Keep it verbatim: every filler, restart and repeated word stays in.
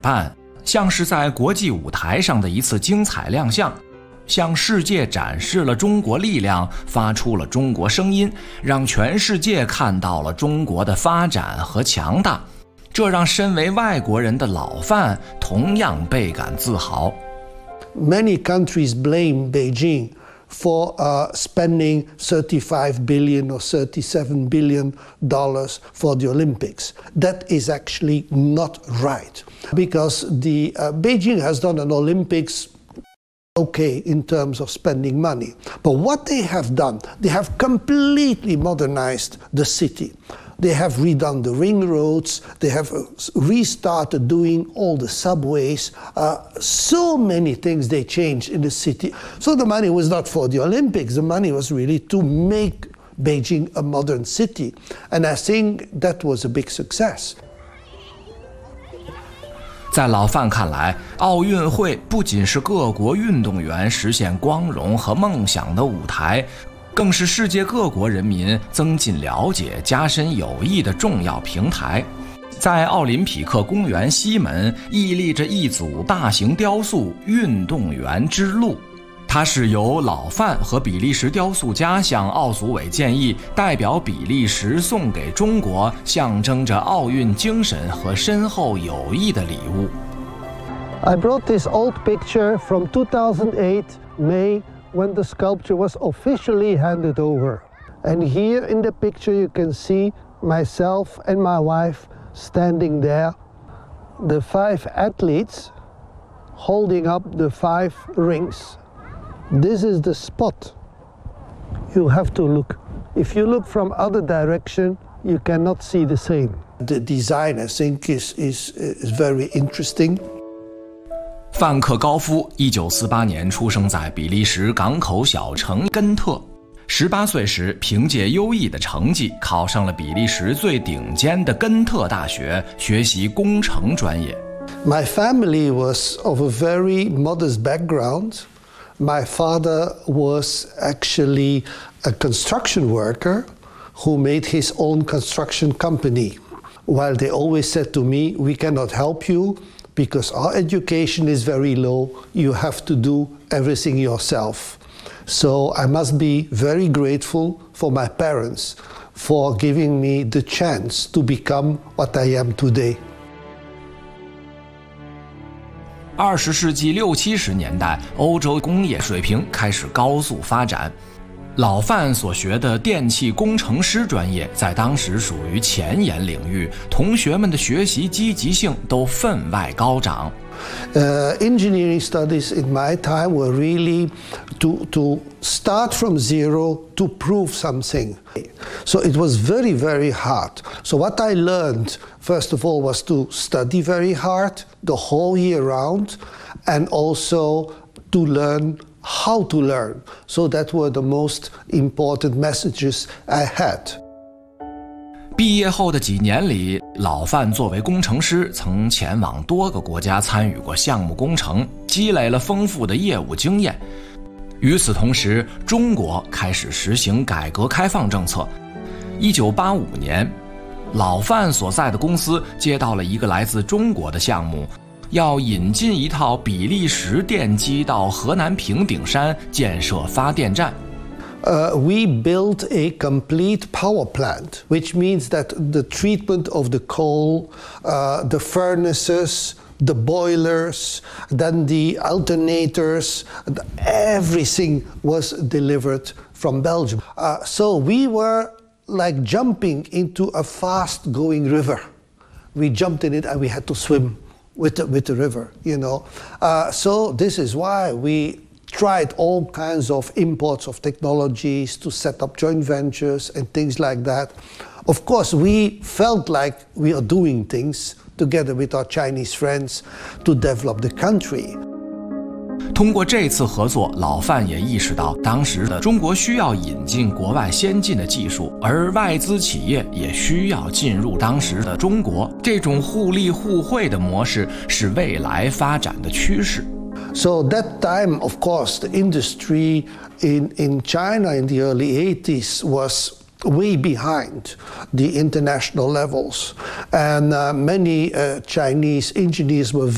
办像是在国际舞台上的一次精彩亮相，向世界展示了中国力量，发出了中国声音，让全世界看到了中国的发展和强大。这让身为外国人的老范同样倍感自豪。 Many countries blame Beijing for uh, spending thirty-five billion or thirty-seven billion dollars for the Olympics. That is actually not right, because the uh, Beijing has done an Olympics okay in terms of spending money. But what they have done, they have completely modernized the city. They have redone the ring roads, they have restarted doing all the subways, uh, so many things they changed in the city. So the money was not for the Olympics, the money was really to make Beijing a modern city. And I think that was a big success. 在老范看来，奥运会不仅是各国运动员实现光荣和梦想的舞台，更是世界各国人民增进了解、加深友谊的重要平台。在奥林匹克公园西门屹立着一组大型雕塑“运动员之路”，它是由老范和比利时雕塑家向奥组委建议，代表比利时送给中国象征着奥运精神和深厚友谊的礼物。 I brought this old picture from two thousand eight, May, when the sculpture was officially handed over. And here in the picture you can see myself and my wife standing there, the five athletes holding up the five rings. This is the spot. You have to look. If you look from other direction, you cannot see the same. The design, I think, is, is, is very interesting. 范克高夫一九四八年出生在比利时港口小城根特，十八岁时凭借优异的成绩考上了比利时最顶尖的根特大学，学习工程专业。 My family was of a very modest background. My father was actually a construction worker who made his own construction company. While they always said to me, we cannot help you because our education is very low, you have to do everything yourself. So I must be very grateful for my parents for giving me the chance to become what I am today. 二十世纪六七十年代，欧洲工业水平开始高速发展。老范所学的电气工程师专业在当时属于前沿领域，同学们的学习积极性都分外高涨。 Uh, engineering studies in my time were really to, to start from zero to prove something. So it was very, very hard. So what I learned, first of all, was to study very hard the whole year round, and also to learn how to learn. So that were the most important messages I had. 毕业后的几年里，老范作为工程师，曾前往多个国家参与过项目工程，积累了丰富的业务经验。与此同时，中国开始实行改革开放政策。一九八五年，老范所在的公司接到了一个来自中国的项目，要引进一套比利时电机到河南平顶山建设发电站。 Uh, we built a complete power plant, which means that the treatment of the coal, uh, the furnaces, the boilers, then the alternators, everything was delivered from Belgium. Uh, so we were like jumping into a fast-going river. We jumped in it and we had to swim with the, with the river, you know. Uh, so this is why we tried all kinds of imports of technologies to set up joint ventures and things like that. Of course, we felt like we are doing things together with our Chinese friends to develop the country. 通过这次合作，老范也意识到，当时的中国需要引进国外先进的技术，而外资企业也需要进入当时的中国。这种互利互惠的模式是未来发展的趋势。 So that time, of course, the industry in, in China in the early eighties was way behind the international levels. And uh, many uh, Chinese engineers were